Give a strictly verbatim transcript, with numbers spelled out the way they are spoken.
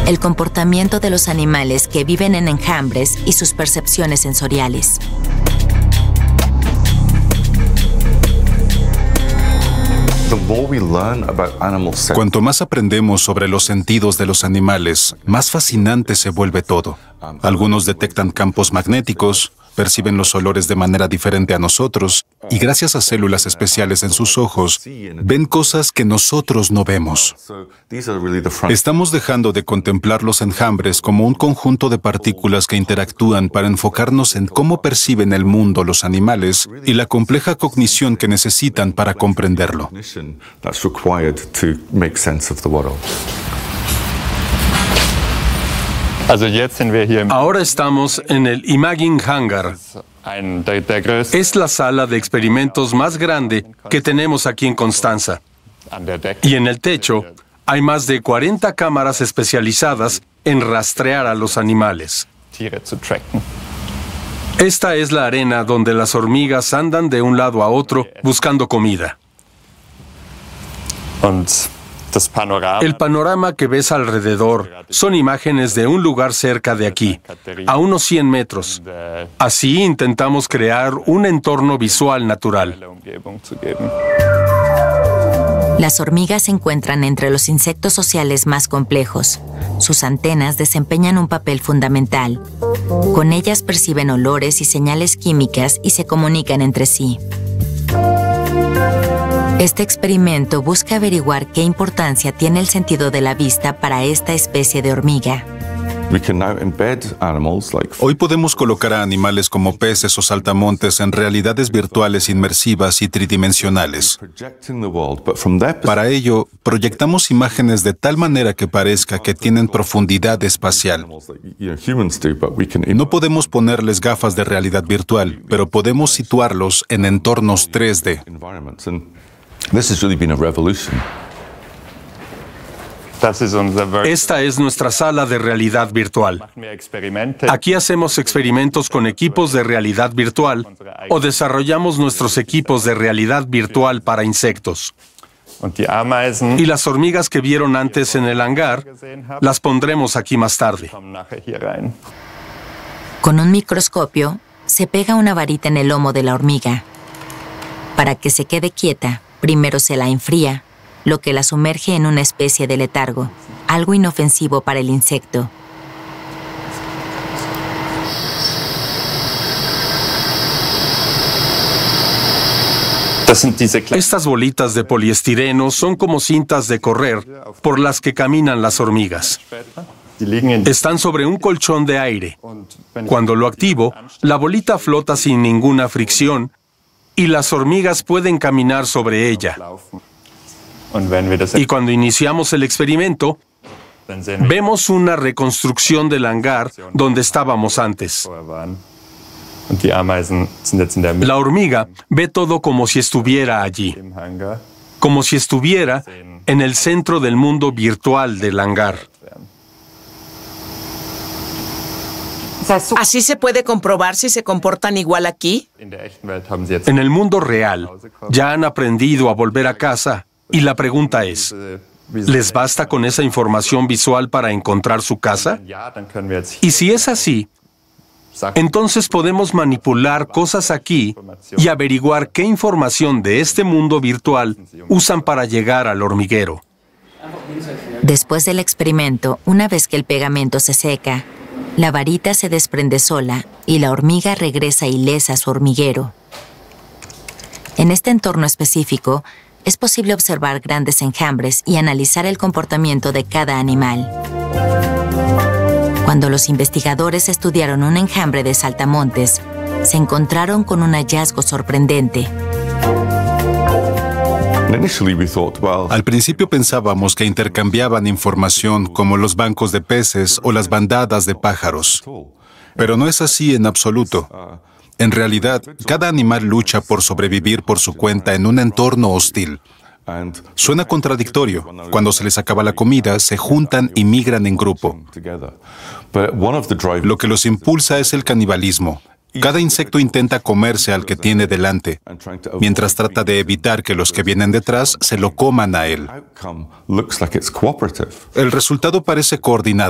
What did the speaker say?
el comportamiento de los animales que viven en enjambres y sus percepciones sensoriales. Cuanto más aprendemos sobre los sentidos de los animales, más fascinante se vuelve todo. Algunos detectan campos magnéticos, perciben los olores de manera diferente a nosotros, y gracias a células especiales en sus ojos, ven cosas que nosotros no vemos. Estamos dejando de contemplar los enjambres como un conjunto de partículas que interactúan para enfocarnos en cómo perciben el mundo los animales y la compleja cognición que necesitan para comprenderlo. Ahora estamos en el Imaging Hangar. Es la sala de experimentos más grande que tenemos aquí en Constanza. Y en el techo hay más de cuarenta cámaras especializadas en rastrear a los animales. Esta es la arena donde las hormigas andan de un lado a otro buscando comida. El panorama que ves alrededor son imágenes de un lugar cerca de aquí, a unos cien metros. Así intentamos crear un entorno visual natural. Las hormigas se encuentran entre los insectos sociales más complejos. Sus antenas desempeñan un papel fundamental. Con ellas perciben olores y señales químicas y se comunican entre sí. Este experimento busca averiguar qué importancia tiene el sentido de la vista para esta especie de hormiga. Hoy podemos colocar a animales como peces o saltamontes en realidades virtuales inmersivas y tridimensionales. Para ello, proyectamos imágenes de tal manera que parezca que tienen profundidad espacial. No podemos ponerles gafas de realidad virtual, pero podemos situarlos en entornos tres D. Esta es nuestra sala de realidad virtual. Aquí hacemos experimentos con equipos de realidad virtual o desarrollamos nuestros equipos de realidad virtual para insectos. Y las hormigas que vieron antes en el hangar, las pondremos aquí más tarde. Con un microscopio, se pega una varita en el lomo de la hormiga. Para que se quede quieta, primero se la enfría, lo que la sumerge en una especie de letargo, algo inofensivo para el insecto. Estas bolitas de poliestireno son como cintas de correr por las que caminan las hormigas. Están sobre un colchón de aire. Cuando lo activo, la bolita flota sin ninguna fricción y las hormigas pueden caminar sobre ella. Y cuando iniciamos el experimento, vemos una reconstrucción del hangar donde estábamos antes. La hormiga ve todo como si estuviera allí, como si estuviera en el centro del mundo virtual del hangar. ¿Así se puede comprobar si se comportan igual aquí? En el mundo real, ya han aprendido a volver a casa y la pregunta es, ¿les basta con esa información visual para encontrar su casa? Y si es así, entonces podemos manipular cosas aquí y averiguar qué información de este mundo virtual usan para llegar al hormiguero. Después del experimento, una vez que el pegamento se seca, la varita se desprende sola y la hormiga regresa ilesa a su hormiguero. En este entorno específico, es posible observar grandes enjambres y analizar el comportamiento de cada animal. Cuando los investigadores estudiaron un enjambre de saltamontes, se encontraron con un hallazgo sorprendente. Al principio pensábamos que intercambiaban información como los bancos de peces o las bandadas de pájaros. Pero no es así en absoluto. En realidad, cada animal lucha por sobrevivir por su cuenta en un entorno hostil. Suena contradictorio. Cuando se les acaba la comida, se juntan y migran en grupo. Lo que los impulsa es el canibalismo. Cada insecto intenta comerse al que tiene delante, mientras trata de evitar que los que vienen detrás se lo coman a él. El resultado parece coordinado.